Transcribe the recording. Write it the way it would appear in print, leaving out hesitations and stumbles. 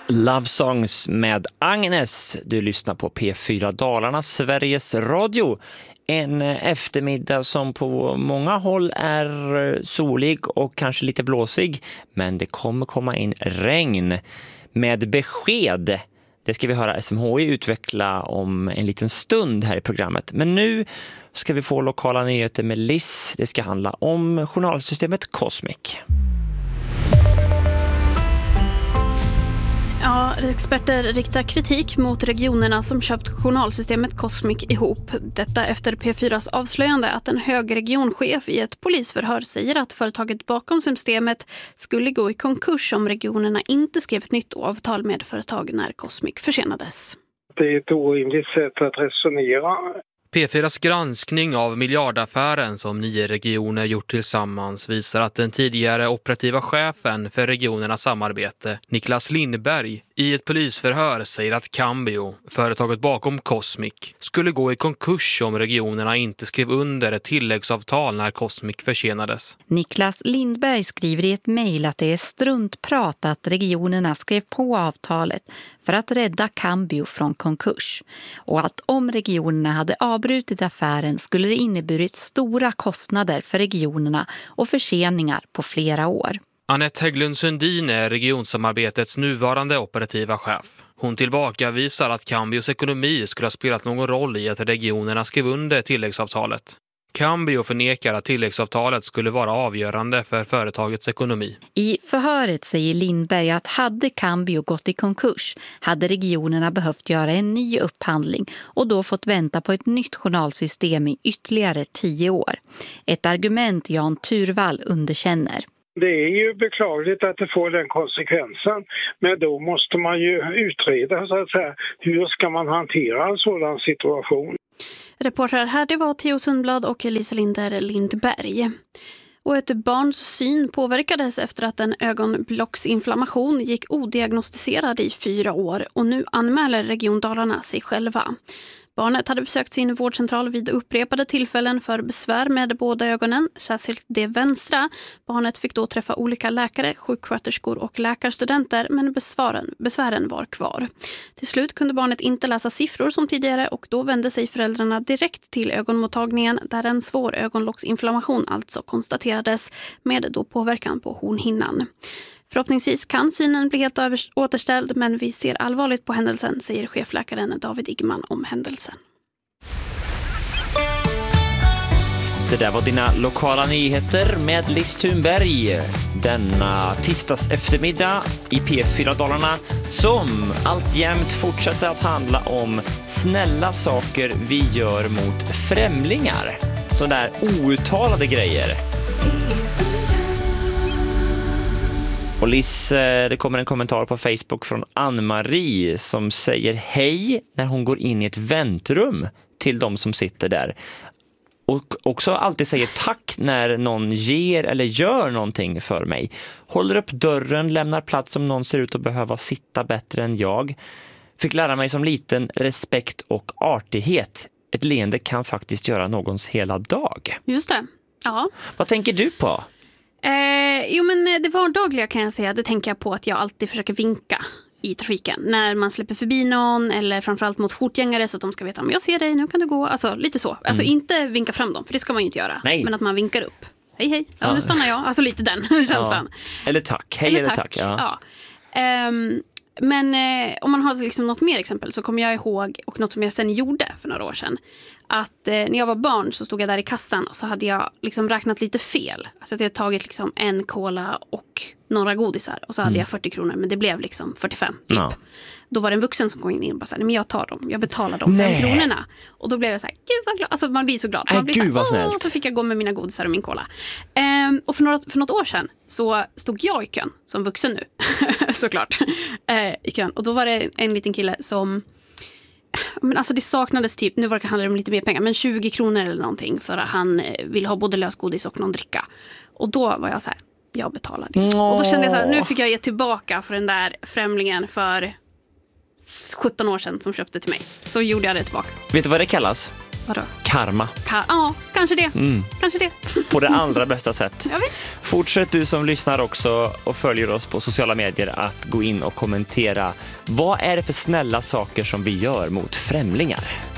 Love Songs med Agnes. Du lyssnar på P4 Dalarna, Sveriges Radio. En eftermiddag som på många håll är solig och kanske lite blåsig. Men det kommer komma in regn med besked. Det ska vi höra SMHI utveckla om en liten stund här i programmet. Men nu ska vi få lokala nyheter med Liz. Det ska handla om journalsystemet Cosmic. Ja, experter riktar kritik mot regionerna som köpt journalsystemet Cosmic ihop. Detta efter P4s avslöjande att en hög regionchef i ett polisförhör säger att företaget bakom systemet skulle gå i konkurs om regionerna inte skrev ett nytt avtal med företag när Cosmic försenades. Det är ett orimligt sätt att resonera. P4s granskning av miljardaffären som 9 regioner gjort tillsammans visar att den tidigare operativa chefen för regionernas samarbete, Niklas Lindberg, i ett polisförhör säger att Cambio, företaget bakom Cosmic, skulle gå i konkurs om regionerna inte skrev under ett tilläggsavtal när Cosmic försenades. Niklas Lindberg skriver i ett mejl att det är struntprat att regionerna skrev på avtalet för att rädda Cambio från konkurs och att om regionerna hade avbrutit affären skulle det inneburit stora kostnader för regionerna och förseningar på flera år. Annette Hägglund Sundin är regionsamarbetets nuvarande operativa chef. Hon tillbakavisar att Cambios ekonomi skulle ha spelat någon roll i att regionerna skrev under tilläggsavtalet. Cambio förnekar att tilläggsavtalet skulle vara avgörande för företagets ekonomi. I förhöret säger Lindberg att hade Cambio gått i konkurs hade regionerna behövt göra en ny upphandling och då fått vänta på ett nytt journalsystem i ytterligare 10 år. Ett argument Jan Turvall underkänner. Det är ju beklagligt att det får den konsekvensen, men då måste man ju utreda så att säga, hur ska man hantera en sådan situation. Reportrar här, det var Theo Sundblad och Lisa Linder Lindberg. Och ett barns syn påverkades efter att en ögonblocksinflammation gick odiagnostiserad i 4 år och nu anmäler Region Dalarna sig själva. Barnet hade besökt sin vårdcentral vid upprepade tillfällen för besvär med båda ögonen, särskilt det vänstra. Barnet fick då träffa olika läkare, sjuksköterskor och läkarstudenter, men besvären var kvar. Till slut kunde barnet inte läsa siffror som tidigare och då vände sig föräldrarna direkt till ögonmottagningen där en svår ögonlocksinflammation alltså konstaterades med då påverkan på hornhinnan. Förhoppningsvis kan synen bli helt återställd, men vi ser allvarligt på händelsen, säger chefläkaren David Igman om händelsen. Det där var dina lokala nyheter med Liz Thunberg. Denna tisdags eftermiddag i P4 Dalarna som alltjämt fortsätter att handla om snälla saker vi gör mot främlingar. Sådana där outtalade grejer. Och Liz, det kommer en kommentar på Facebook från Ann-Marie som säger hej när hon går in i ett väntrum till de som sitter där. Och också alltid säger tack när någon ger eller gör någonting för mig. Håller upp dörren, lämnar plats om någon ser ut att behöva sitta bättre än jag. Fick lära mig som liten respekt och artighet. Ett leende kan faktiskt göra någons hela dag. Just det, ja. Vad tänker du på? Men det vardagliga kan jag säga, det tänker jag på att jag alltid försöker vinka i trafiken. När man släpper förbi någon eller framförallt mot fotgängare så att de ska veta, men jag ser dig, nu kan du gå. Alltså lite så. Alltså inte vinka fram dem, för det ska man ju inte göra. Nej. Men att man vinkar upp. Hej, hej. Ja, nu stannar jag. Alltså lite den känslan. Ja. Eller tack. Hej eller tack. Ja. Men om man har liksom något mer exempel så kommer jag ihåg, och något som jag sen gjorde för några år sedan, att när jag var barn så stod jag där i kassan och så hade jag liksom räknat lite fel. Alltså att jag hade tagit liksom en cola och några godisar och så hade jag 40 kronor, men det blev liksom 45 typ. Ja. Då var det en vuxen som kom in och bara sa, nej men jag tar dem, jag betalar de 5 kronorna. Och då blev jag så här, gud vad glad, alltså man blir så glad. Man blir gud så här, så fick jag gå med mina godisar och min cola. Och för något år sedan så stod jag i kön, som vuxen nu, såklart, i kön. Och då var det en liten kille som, men alltså det saknades typ, nu handlar det om lite mer pengar, men 20 kronor eller någonting för att han ville ha både lösgodis och någon dricka. Och då var jag så här, jag betalar det. Och då kände jag så här, nu fick jag ge tillbaka för den där främlingen för 17 år sedan som köpte till mig. Så gjorde jag det tillbaka. Vet du vad det kallas? Vadå? Karma. Ja, kanske. Kanske det. Kanske det. På det allra bästa sätt. Ja, visst. Fortsätt du som lyssnar också och följer oss på sociala medier att gå in och kommentera. Vad är det för snälla saker som vi gör mot främlingar?